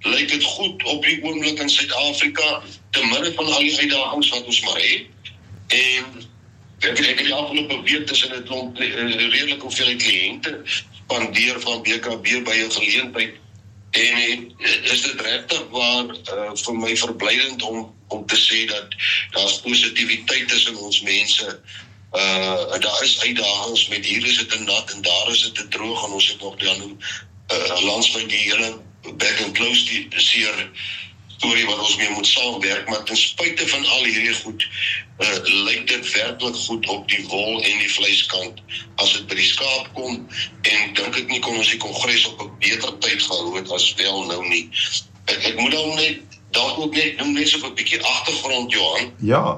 lyk dit goed op die oomblik in Suid-Afrika, te midde van al die uitdagings wat ons maar het. En ek het die afgelope week tussen 'n klomp redelike hoeveelheid kliënte spandeer van BKB by 'n geleentheid. En is dit regtig waar vir my verblydend om te sê dat daar's positiwiteit tussen ons mense. Daar is uitdagings met hier is dit te nat en daar is dit te droog en ons het nog dan landswyd die hele back and close die seer storie wat ons mee moet saamwerk, maar ten spyte van al hierdie goed, lyk dit werklik goed op die wol en die vleiskant as dit by die skaap kom, en dink ek nie kon ons die kongres op 'n beter tyd gehou het as wel nou nie. Ek moet dalk ook net so 'n bietjie agtergrond, Johan. Ja.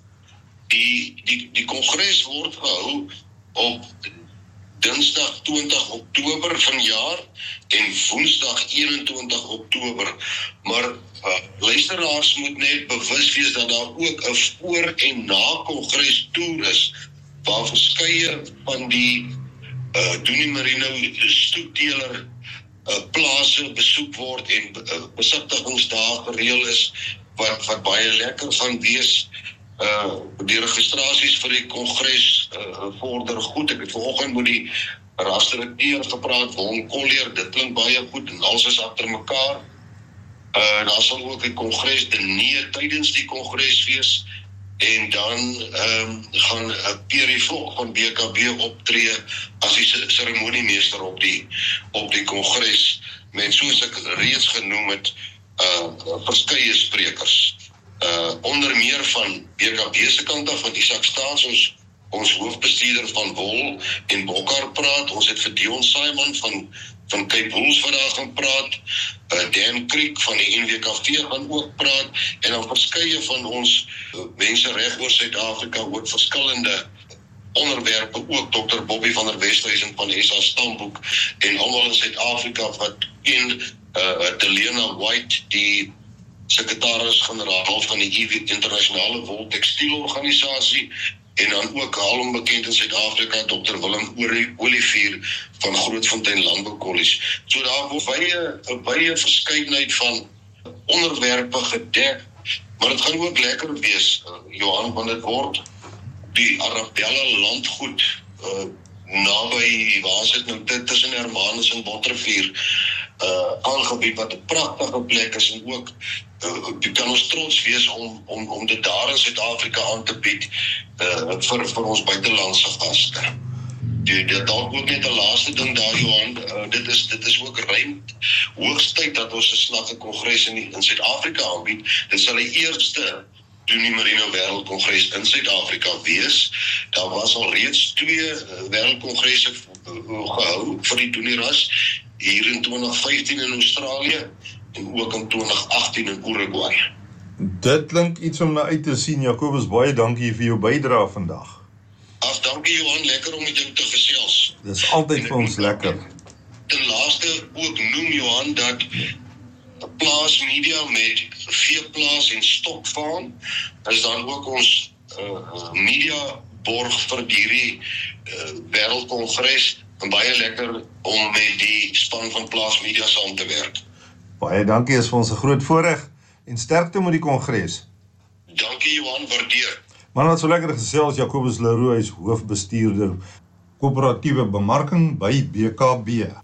Die kongres word gehou op Dinsdag 20 Oktober vanjaar en Woensdag 21 Oktober. Maar luisteraars moet net bewus wees dat daar ook 'n voor- en na-kongres toer is, waar verskeie van die Doenie Marino stoetteler plase besoek word en besigtigingsdae gereël is, wat baie lekker gaan wees. Die registrasies vir die kongres vorder goed. Ek het vanoggend met die rasdirekteur gepraat, Wong Collier, dit klink baie goed en alles is agter mekaar. Daar sal ook 'n kongres diner tydens die kongres wees, en dan gaan Pierre Vlok van BKB optree as die seremoniemeester op die kongres, met soos ek reeds genoem het, verskeie sprekers. Onder meer van BKB se kant af, van Isak Staats, ons hoofbestuurder van Wol en Bokkar praat. Ons het vir Dion Simon van Cape Wool's wat daar gaan praat. Dan Creek van die NWKV gaan ook praat, en dan verskeie van ons mense reg oor Suid-Afrika oor verskillende onderwerpe, ook Dr. Bobby van der Westhuizen van SA Stamboek, en almal in Suid-Afrika wat ken, Delena White, die sekretaris-generaal van die internasionale wol tekstielorganisasie, en dan ook alom bekend in Suid-Afrika, Dr. Willem Olivier van Grootfontein Landbou College. So daar word 'n baie verskeidenheid van onderwerpe gedek, maar dit gaan ook lekker wees, Johan, want dit word die Arabella landgoed naby, waar is dit nou, tussen Hermanus en Bottervier, aangebied wat 'n pragtige plek is, en ook kan ons trots wees om dit daar in Suid-Afrika aan te bied vir ons buitelandse gaste. Dit dalk ook net 'n laaste ding daar, Johan, dit is ook hoogste tyd dat ons 'n snakke kongres in Suid-Afrika aanbied. Dit sal die eerste Doenie Marino Wêreldkongres in Suid-Afrika wees. Daar was al reeds 2 wêreldkongresse gehou vir die Doenieras, hier in 2015 in Australië en ook in 2018 in Uruguay. Dit klink iets om na uit te sien. Jacobus, baie dankie vir jou bydrae vandag. Dankie Johan, lekker om met jou te gesels. Dit is altyd vir ons lekker. Ten laaste ook noem, Johan, dat Plaas Media met Veeplaas en Stokfarm is dan ook ons media borg vir hierdie wêreldkongres, en baie lekker om met die span van Plaas Media saam te werk. Baie dankie, is vir ons 'n groot voorreg, en sterkte met die kongres. Dankie Johan, waardeer. Man, wat so lekker gesels, Jacobus Leroux is hoofbestuurder koöperatiewe bemarking by BKB.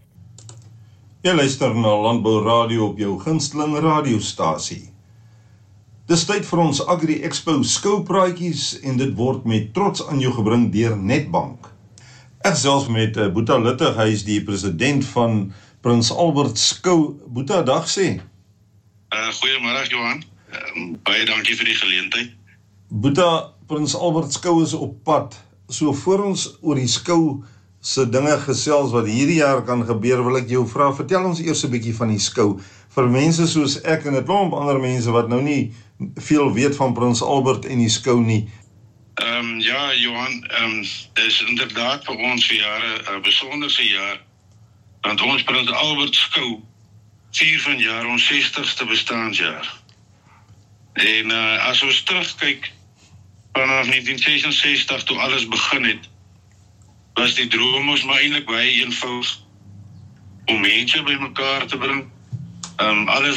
Jy luister na Landbou Radio op jou gunsteling radiostasie. Dis tyd vir ons Agri Expo skoupraatjies, en dit word met trots aan jou gebring deur Netbank. Ek self met Boeta Luttig, hy is die president van Prins Albert Skou. Boeta, dag sê. Goeiemiddag Johan, baie dankie vir die geleentheid. Boeta, Prins Albert Skou is op pad. So voor ons oor die skou se dinge gesels wat hierdie jaar kan gebeur, wil ek jou vra, vertel ons eers 'n bietjie van die skou, vir mense soos ek en 'n klomp ander mense wat nou nie veel weet van Prins Albert en die skou nie. Ja Johan, dit is inderdaad vir ons verjare 'n besonderse jaar, want ons Prins Albert Skou vier vanjaar ons 60ste bestaanjaar. En as ons terugkyk vanaf 1966 toe alles begin het, was die droom ons maar eintlik baie eenvoudig om mense bymekaar te bring. Alles